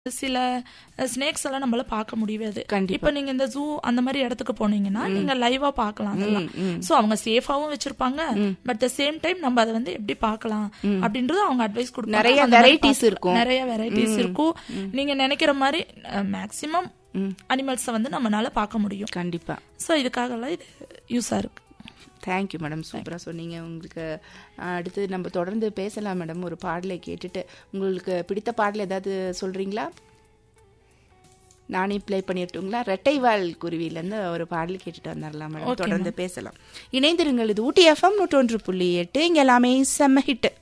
சில ஸ்னேக்ஸ் எல்லாம் நம்மளால பார்க்க முடியாது. கண்டிப்பா. இப்ப நீங்க இந்த ஜூ அந்த மாதிரி இடத்துக்கு போனீங்கன்னா நீங்க லைவா பார்க்கலாம் அதெல்லாம். சோ அவங்க சேஃபாவும் வச்சிருப்பாங்க. பட் த சேம் டைம் நம்ம அதை வந்து எப்படி பார்க்கலாம் அப்படின்றது அவங்க அட்வைஸ் கொடுப்பாங்க. நிறைய வெரைட்டிஸ் இருக்கும். நிறைய வெரைட்டிஸ் இருக்கும். நீங்க நினைக்கிற மாதிரி மேக்சிமம் அனிமல்ஸ வந்து நம்மளால பார்க்க முடியும். கண்டிப்பா. சோ இதுக்காக எல்லாம் இது யூஸா இருக்கு. தேங்க்யூ மேடம், சூப்பராக சொன்னீங்க. உங்களுக்கு அடுத்து நம்ம தொடர்ந்து பேசலாம் மேடம். ஒரு பாடலை கேட்டுட்டு உங்களுக்கு பிடித்த பாடல் ஏதாவது சொல்றீங்களா? நானே ப்ளே பண்ணிட்டுங்களா? ரெட்டைவால் குருவிலேருந்து ஒரு பாடல் கேட்டுட்டு வந்துடலாம் மேடம். தொடர்ந்து பேசலாம். இணைந்திருங்கள். இது ஊட்டி FM 101.8. இங்கே எல்லாமே செம்ம ஹிட்.